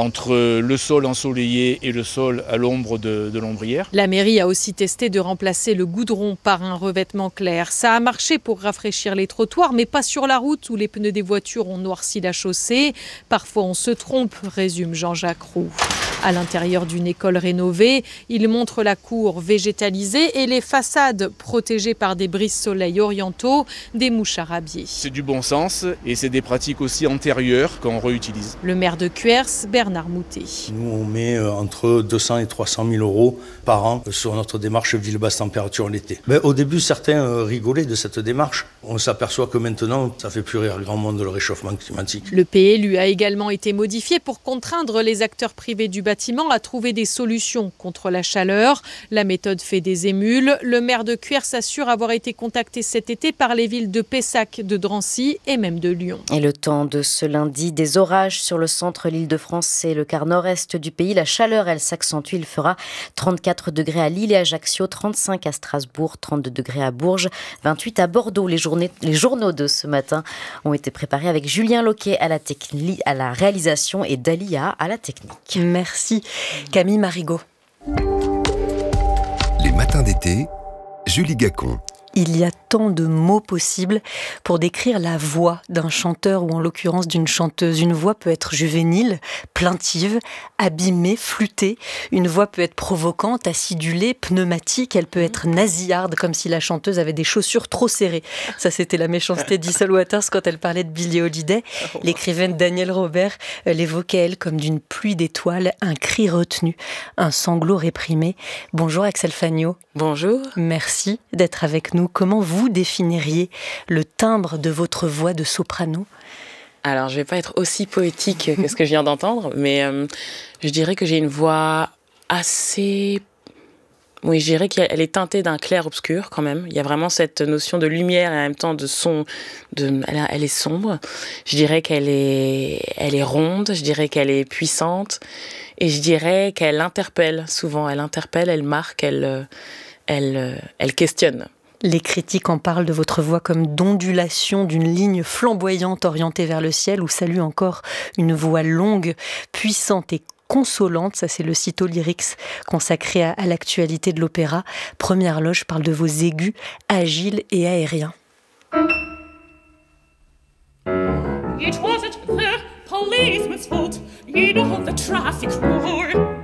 entre le sol ensoleillé et le sol à l'ombre de l'ombrière. La mairie a aussi testé de remplacer le goudron par un revêtement clair. Ça a marché pour rafraîchir les trottoirs, mais pas sur la route où les pneus des voitures ont noirci la chaussée. Parfois on se trompe, résume Jean-Jacques Roux. À l'intérieur d'une école rénovée, il montre la cour végétalisée et les façades protégées par des brise-soleil orientaux, des mouches à rabier. C'est du bon sens et c'est des pratiques aussi antérieures qu'on réutilise. Le maire de Cuers, Bernard Moutet. Nous, on met entre 200 et 300 000 euros par an sur notre démarche ville basse température l'été. Mais au début, certains rigolaient de cette démarche. On s'aperçoit que maintenant, ça fait plus rire grand monde le réchauffement climatique. Le PLU a également été modifié pour contraindre les acteurs privés du bâtiment à trouver des solutions contre la chaleur. La méthode fait des émules. Le maire de Cuers assure avoir été contacté cet été par les villes de Pessac, de Drancy et même de Lyon. Et le temps de ce lundi, des orages sur le centre, l'Île-de-France et le quart nord-est du pays. La chaleur, elle s'accentue. Il fera 34 degrés à Lille et Ajaccio, 35 à Strasbourg, 32 degrés à Bourges, 28 à Bordeaux. Les journaux de ce matin ont été préparés avec Julien Loquet à la réalisation et Dalia à la technique. Merci Camille Marigot. Les matins d'été, Julie Gacon. Il y a tant de mots possibles pour décrire la voix d'un chanteur ou en l'occurrence d'une chanteuse. Une voix peut être juvénile, plaintive, abîmée, flûtée. Une voix peut être provocante, acidulée, pneumatique. Elle peut être nasillarde, comme si la chanteuse avait des chaussures trop serrées. Ça, c'était la méchanceté d'Issel Waters quand elle parlait de Billie Holiday. L'écrivaine Danielle Robert l'évoquait, elle, comme d'une pluie d'étoiles, un cri retenu, un sanglot réprimé. Bonjour Axel Fagnot. Bonjour. Merci d'être avec nous. Comment vous définiriez le timbre de votre voix de soprano ? Alors, je ne vais pas être aussi poétique que ce que je viens d'entendre, mais je dirais que j'ai une voix assez... Oui, je dirais qu'elle est teintée d'un clair-obscur quand même. Il y a vraiment cette notion de lumière et en même temps de son. Elle est sombre. Je dirais qu'elle est ronde. Je dirais qu'elle est puissante. Et je dirais qu'elle interpelle souvent. Elle interpelle, elle marque, elle questionne. Les critiques en parlent de votre voix comme d'ondulation d'une ligne flamboyante orientée vers le ciel, ou saluent encore une voix longue, puissante et consolante. Ça, c'est le Cito Lyrics consacré à l'actualité de l'opéra. Première loge parle de vos aigus agiles et aériens. It wasn't the policeman's fault, you know the traffic roar.